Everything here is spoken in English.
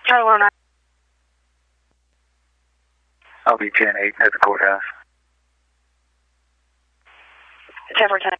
Charlie 109. I'll be 10-8 at the courthouse. 10-4-10.